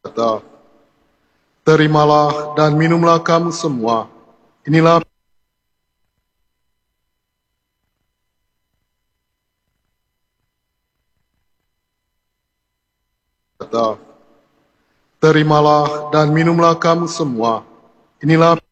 berkata, "Terimalah dan minumlah kamu semua. Inilah berkata, terimalah dan minumlah kamu semua. Inilah